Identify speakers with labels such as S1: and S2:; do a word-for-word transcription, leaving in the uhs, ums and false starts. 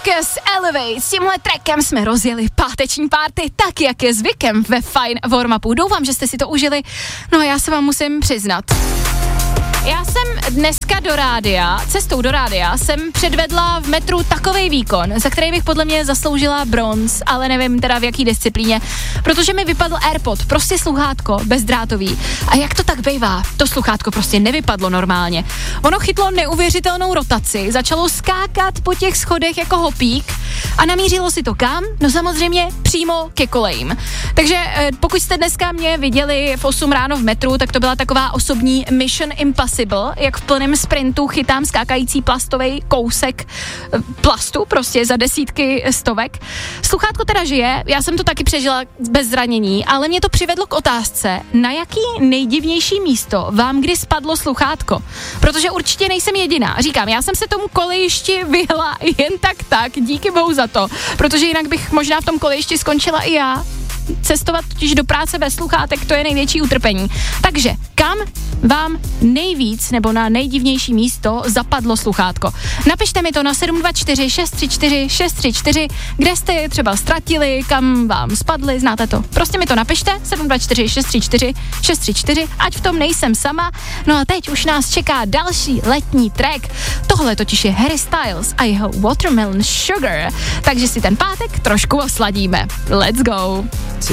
S1: Marcus Elevate. S tímhle trackem jsme rozjeli páteční party tak, jak je zvykem ve Fajn warm-upu. Doufám, že jste si to užili. No a já se vám musím přiznat. Já jsem dneska do rádia, cestou do rádia, jsem předvedla v metru takovej výkon, za který bych podle mě zasloužila bronz, ale nevím teda v jaký disciplíně, protože mi vypadl AirPod, prostě sluchátko, bezdrátový. A jak to tak bývá, to sluchátko prostě nevypadlo normálně. Ono chytlo neuvěřitelnou rotaci, začalo skákat po těch schodech jako hopík a namířilo si to kam? No samozřejmě přímo ke kolejím. Takže pokud jste dneska mě viděli v osm ráno v metru, tak to byla taková osobní Mission Impossible, jak v plném sprintu chytám skákající plastový kousek plastu, prostě za desítky stovek. Sluchátko teda žije, já jsem to taky přežila bez zranění, ale mě to přivedlo k otázce, na jaký nejdivnější místo vám kdy spadlo sluchátko. Protože určitě nejsem jediná. Říkám, já jsem se tomu kolejišti vyhla jen tak tak, díky bohu za to, protože jinak bych možná v tom kolejišti skončila i já. Cestovat totiž do práce bez sluchátek, to je největší utrpení. Takže kam vám nejvíc nebo na nejdivnější místo zapadlo sluchátko? Napište mi to na sedm dva čtyři šest tři čtyři šest tři čtyři, kde jste je třeba ztratili, kam vám spadly, znáte to. Prostě mi to napište, sedm dva čtyři šest tři čtyři šest tři čtyři, ať v tom nejsem sama. No a teď už nás čeká další letní track. Tohle totiž je Harry Styles a jeho Watermelon Sugar. Takže si ten pátek trošku osladíme. Let's go!